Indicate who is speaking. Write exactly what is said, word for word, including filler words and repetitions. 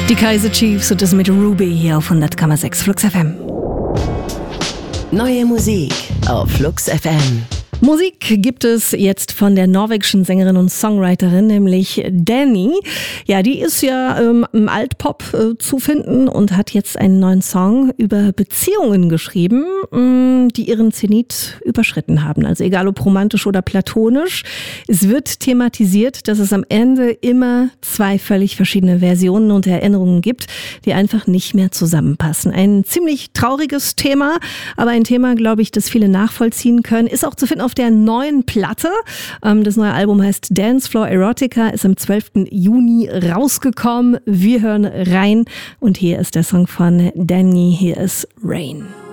Speaker 1: Die Kaiser Chiefs und das mit Ruby hier auf hundert Komma sechs Flux F M.
Speaker 2: Neue Musik auf Flux F M.
Speaker 1: Musik gibt es jetzt von der norwegischen Sängerin und Songwriterin, nämlich Dani. Ja, die ist ja ähm, im Altpop äh, zu finden und hat jetzt einen neuen Song über Beziehungen geschrieben, mh, die ihren Zenit überschritten haben. Also egal ob romantisch oder platonisch, es wird thematisiert, dass es am Ende immer zwei völlig verschiedene Versionen und Erinnerungen gibt, die einfach nicht mehr zusammenpassen. Ein ziemlich trauriges Thema, aber ein Thema, glaube ich, das viele nachvollziehen können. Ist auch zu finden auf der neuen Platte. Das neue Album heißt Dance Floor Erotica, ist am zwölften Juni rausgekommen. Wir hören rein und hier ist der Song von Dani, hier ist Rain.